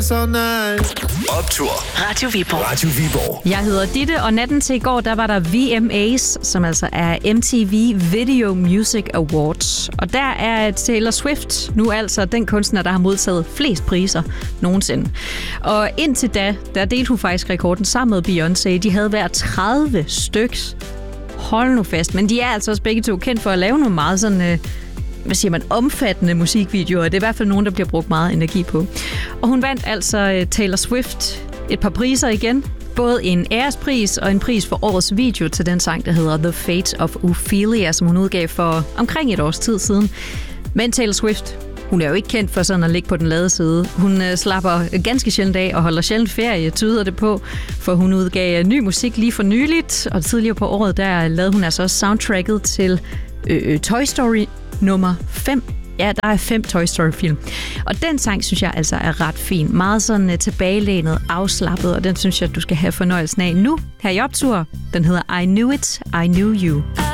dance all night. Optur. Radio Viborg. Jeg hedder Ditte, og natten til i går, der var der VMAs, som altså er MTV Video Music Awards. Og der er Taylor Swift nu altså den kunstner, der har modtaget flest priser nogensinde. Og indtil da, der delte hun faktisk rekorden sammen med Beyoncé. De havde hver 30 styks. Hold nu fast. Men de er altså også begge to kendt for at lave nogle meget sådan... omfattende musikvideoer. Det er i hvert fald nogen, der bliver brugt meget energi på. Og hun vandt altså Taylor Swift et par priser igen. Både en ærespris og en pris for årets video til den sang, der hedder The Fate of Ophelia, som hun udgav for omkring et års tid siden. Men Taylor Swift, hun er jo ikke kendt for sådan at ligge på den lade side. Hun slapper ganske sjældent af og holder sjældent ferie, tyder det på, for hun udgav ny musik lige for nyligt, og tidligere på året, der lavede hun altså også soundtracket til Toy Story nummer 5. Ja, der er 5 Toy Story-film. Og den sang, synes jeg altså er ret fin. Meget sådan tilbagelænet, afslappet, og den synes jeg, du skal have fornøjelsen af nu. Her i Optur, den hedder I Knew It, I Knew You.